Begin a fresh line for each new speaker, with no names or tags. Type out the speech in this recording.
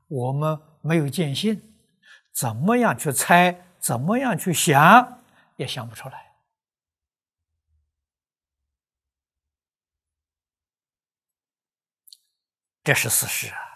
我们没有见性，怎么样去猜，怎么样去想，也想不出来。这是事实啊。